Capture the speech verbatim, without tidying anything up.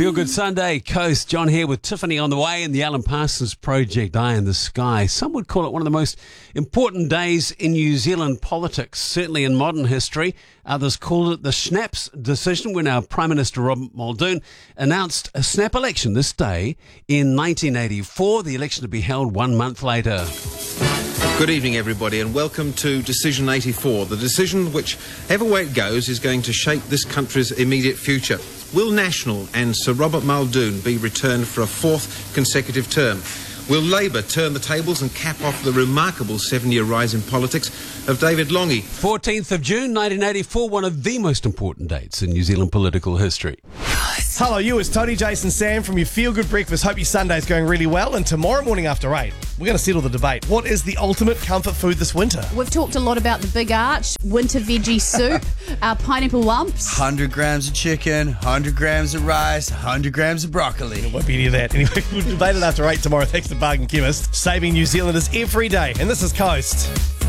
Feel Good Sunday, Coast. John here with Tiffany on the way and the Alan Parsons Project, Eye in the Sky. Some would call it one of the most important days in New Zealand politics, certainly in modern history. Others called it the Schnapps decision when our Prime Minister Robert Muldoon announced a snap election this day in nineteen eighty-four, the election to be held one month later. Good evening, everybody, and welcome to Decision eighty-four, the decision which, whichever way it goes, is going to shape this country's immediate future. Will National and Sir Robert Muldoon be returned for a fourth consecutive term? Will Labour turn the tables and cap off the remarkable seven-year rise in politics of David Lange? fourteenth of June nineteen eighty-four, one of the most important dates in New Zealand political history. Hello, you. It's Tony, Jason, Sam from your Feel Good Breakfast. Hope your Sunday's going really well. And tomorrow morning after eight, we're going to settle the debate. What is the ultimate comfort food this winter? We've talked a lot about the Big Arch, winter veggie soup, our pineapple lumps. one hundred grams of chicken, one hundred grams of rice, one hundred grams of broccoli. It won't be any of that. Anyway, we'll debate it after eight tomorrow. Thanks to Bargain Chemist, saving New Zealanders every day. And this is Coast.